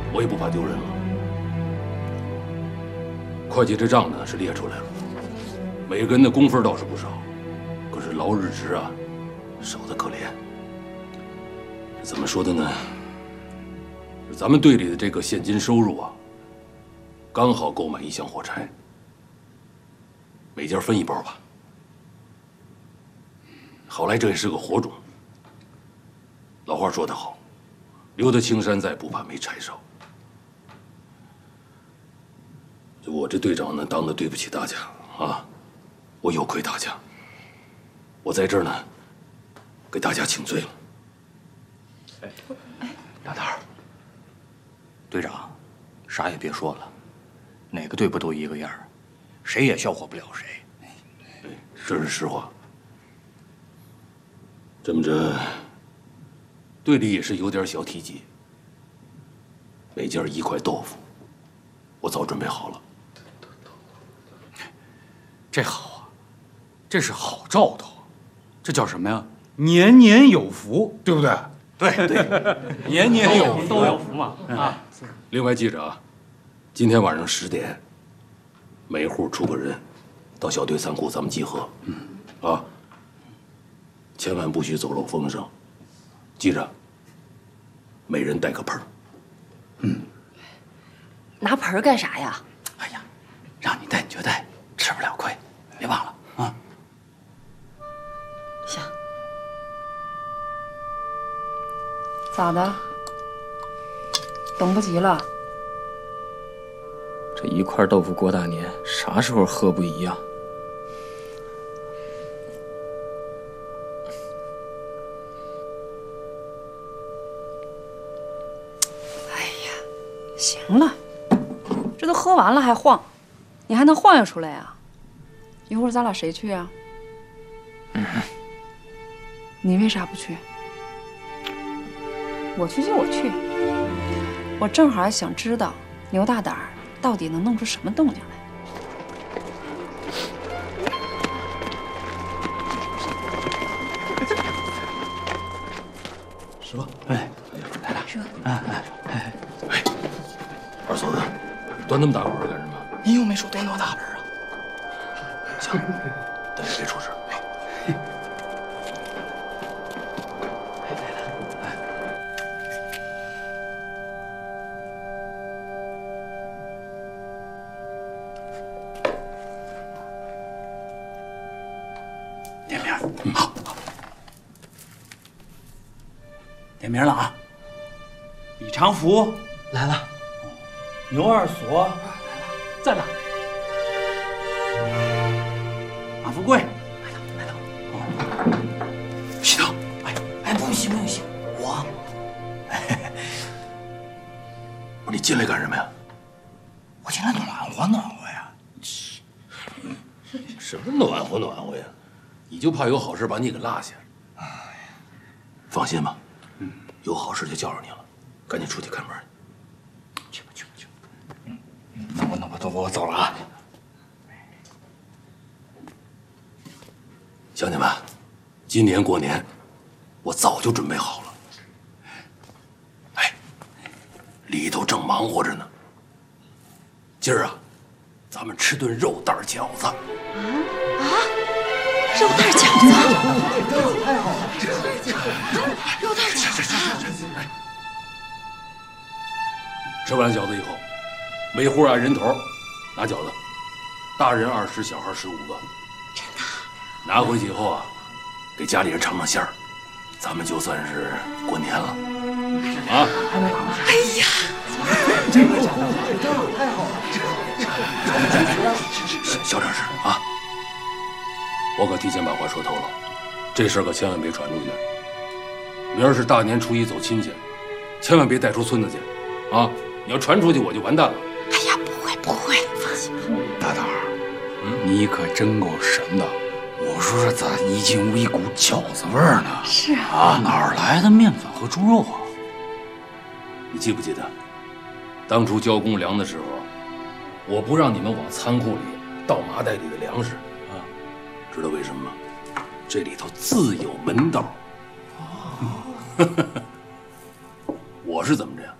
我也不怕丢人了。会计这账呢是列出来了，每个人的工分倒是不少，可是劳日值啊，少得可怜。怎么说的呢？咱们队里的这个现金收入啊，刚好购买一箱火柴，每家分一包吧。好来，这也是个火种。老话说得好，留得青山在，不怕没柴烧。我这队长呢，当的对不起大家啊，我有亏大家。我在这儿呢，给大家请罪了。 大胆儿，队长，啥也别说了，哪个队不都一个样儿，谁也笑话不了谁。 这是实话。这么着，队里也是有点小体积，每家1块豆腐，我早准备好了。 这好啊，这是好兆头，这叫什么呀？年年有福，对不对？ 对， 年年有福， 都有福嘛啊！ 另外记着啊，今天晚上10点，每户出个人，到小队仓库咱们集合。啊，千万不许走漏风声。记着，每人带个盆儿。 拿盆儿干啥呀？ 哎呀，让你带你就带，吃不了亏，别忘了啊。 行。 咋的？等不及了？ 这1块豆腐过大年，啥时候喝不一样？ 哎呀，行了，这都喝完了还晃，你还能晃悠出来呀？一会儿咱俩谁去啊？你为啥不去？我去就我去，我正好想知道牛大胆儿到底能弄出什么动静来。 是吧？ 哎，来了， 是吧？ 二嫂子，端那么大个盆干什么？ 您又没说端多大盆啊？ 行，但是别出事。 点名，好，点名了啊！ 李长福来了， 牛二锁在哪？马富贵来了，洗头。哎，不用洗，不用洗，我。 不是你进来干什么呀？ 我进来暖和暖和呀。 什么暖和暖和呀？你就怕有好事把你给落下。放心吧，有好事就叫上你了，赶紧出去开门。 去吧，去吧，去吧。那我走了啊。 乡亲们，今年过年，我早就准备好了。哎，里头正忙活着呢。今儿啊，咱们吃顿肉蛋饺子。 肉蛋饺子，肉蛋饺子。 吃完饺子以后，每户按人头拿饺子，大人20，小孩15个。 真的？ 拿回去以后啊，给家里人尝尝鲜儿，咱们就算是过年了。啊！ 哎呀， 这个饺子太好了， 小点声啊！我可提前把话说透了，这事儿可千万别传出去。明儿是大年初1走亲戚，千万别带出村子去，啊！你要传出去，我就完蛋了。 哎呀，不会，放心吧。 大胆儿，你可真够神的！我说这咋一进屋一股饺子味儿呢？ 是啊， 啊，哪儿来的面粉和猪肉啊？ 你记不记得，当初交公粮的时候，我不让你们往仓库里倒麻袋里的粮食啊？知道为什么吗？这里头自有门道。我是怎么着呀？